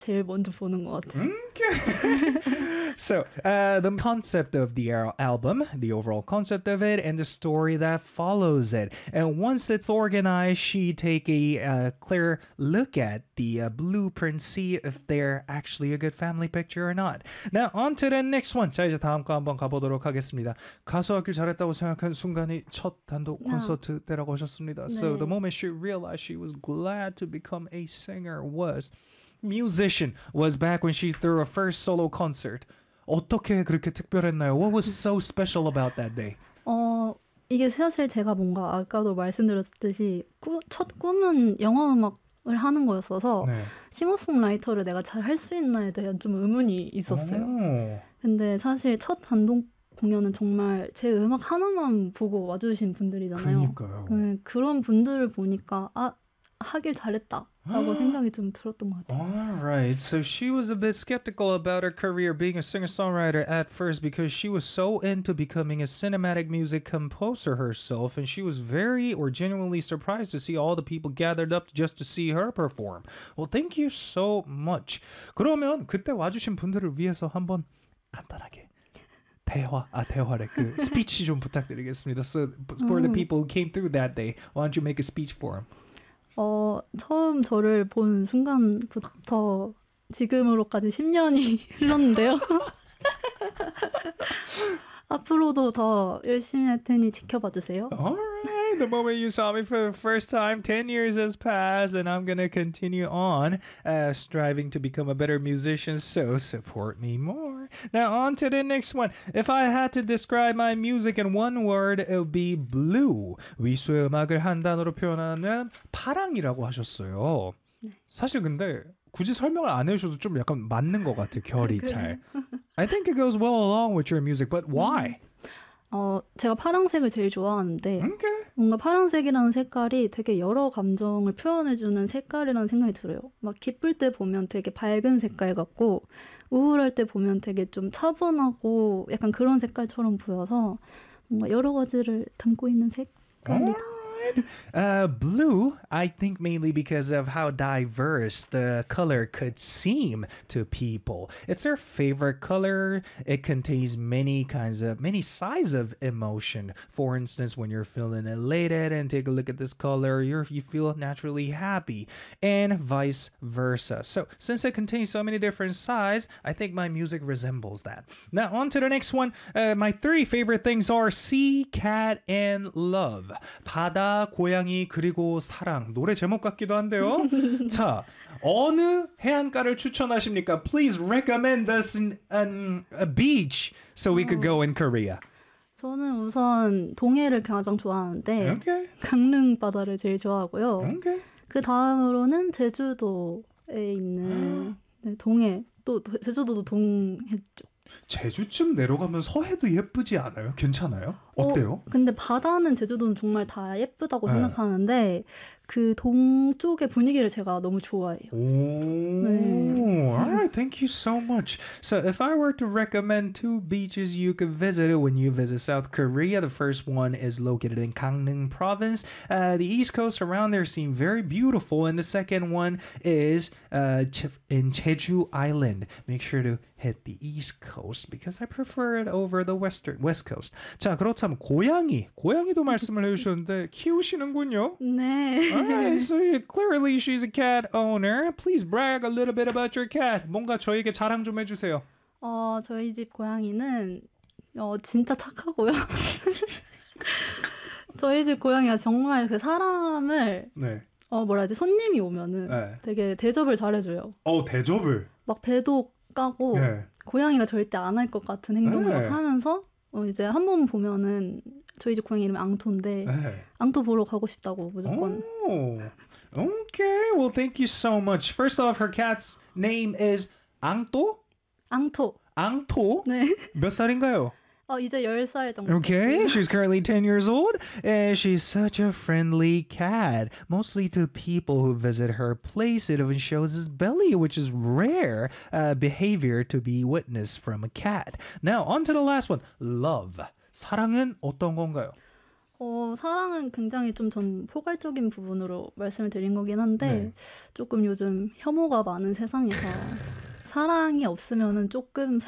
제일 먼저 보는 것 같아요. So, the concept of the album, the overall concept of it, and the story that follows it. And once it's organized, she take a clear look at the blueprint, see if they're actually a good family picture or not. Now, on to the next one. 자, 이제 다음 거 한번 가보도록 하겠습니다. 가수하길 잘했다고 생각한 순간이 첫 단독 콘서트 때라고 하셨습니다. So, the moment she realized she was glad to become a singer was... Musician was back when she threw her first solo concert. 어떻게 그렇게 특별했나요? What was so special about that day? 이게 사실 제가 뭔가 아까도 말씀드렸듯이 첫 꿈은 영화 음악을 하는 거였어서 싱어송라이터를 내가 잘 할 수 있나에 대한 좀 의문이 있었어요. 근데 사실 첫 단독 공연은 정말 제 음악 하나만 보고 와주신 분들이잖아요. 그러니까요. 그런 분들을 보니까 하길 잘했다. 라고 생각이 좀 들었던 것 같아요. Alright, so she was a bit skeptical about her career being a singer-songwriter at first because she was so into becoming a cinematic music composer herself, and she was very or genuinely surprised to see all the people gathered up just to see her perform. Well, thank you so much. 그러면 그때 와주신 분들을 위해서 한번 간단하게 대화래 그 스피치 좀 부탁드리겠습니다. So for the people who came through that day, why don't you make a speech for them? 처음 저를 본 순간부터 지금으로까지 10년이 흘렀는데요. 앞으로도 더 열심히 할 테니 지켜봐 주세요. Alright, the moment you saw me for the first time, 10 years has passed and I'm gonna continue on striving to become a better musician, so support me more. Now on to the next one. If I had to describe my music in one word, it would be blue. 위수의 음악을 한 단어로 표현하면 파랑이라고 하셨어요. 사실 근데 굳이 설명을 안 해주셔도 좀 약간 맞는 것 같아요. 결이 잘. I think it goes well along with your music, but why? 제가 파란색을 제일 좋아하는데 뭔가 파란색이라는 색깔이 되게 여러 감정을 표현해주는 색깔이라는 생각이 들어요. 막 기쁠 때 보면 되게 밝은 색깔 같고 우울할 때 보면 되게 좀 차분하고 약간 그런 색깔처럼 보여서 뭔가 여러 가지를 담고 있는 색깔이다. Blue, I think mainly because of how diverse the color could seem to people. It's their favorite color. It contains many sides of emotion. For instance, when you're feeling elated and take a look at this color, you feel naturally happy, and vice versa. So, since it contains so many different sides, I think my music resembles that. Now, on to the next one. My three favorite things are sea, cat, and love. 바다, 고양이, 그리고 사랑. 노래 제목 같기도 한데요. 자, 어느 해안가를 추천하십니까? Please recommend us a beach so we could go in Korea. 저는 우선 동해를 가장 좋아하는데 강릉 바다를 제일 좋아하고요. 그 다음으로는 제주도에 있는 동해, 또 제주도도 동해 쪽. 제주쯤 내려가면 서해도 예쁘지 않아요? 괜찮아요? 어때요? 근데 바다는 제주도는 정말 다 예쁘다고 생각하는데 그 동쪽의 분위기를 제가 너무 좋아해요. Alright, thank you so much. So if I were to recommend two beaches you could visit when you visit South Korea, the first one is located in Gangneung province. The east coast around there seem very beautiful, and the second one is in Jeju Island. Make sure to hit the east coast because I prefer it over the west coast. 자, 그렇다면 고양이도 말씀을 해주셨는데 키우시는군요. 네. Alright, so clearly she's a cat owner. Please brag a little bit about your cat. 뭔가 저에게 자랑 좀 해주세요. 저희 집 고양이는 진짜 착하고요. 저희 집 고양이가 정말 그 사람을 손님이 오면은 되게 대접을 잘해줘요. 대접을? 막 배도 까고 고양이가 절대 안 할 것 같은 행동을 하면서 이제 한 번 보면은 저희 집 고양이 이름이 앙토인데 앙토 보러 가고 싶다고 무조건. Okay, well thank you so much. First off, her cat's name is 앙토? 앙토? 네. 몇 살인가요? 이제 10살 정도. Okay, she's currently 10 years old, and she's such a friendly cat. Mostly to people who visit her place, it even shows his belly, which is rare behavior to be witnessed from a cat. Now, on to the last one. Love. 사랑은 어떤 건가요? 사랑은 굉장히 좀 전 포괄적인 부분으로 말씀을 드린 거긴 한데 네. 조금 요즘 혐오가 많은 세상에서 사랑이 없으면은 조금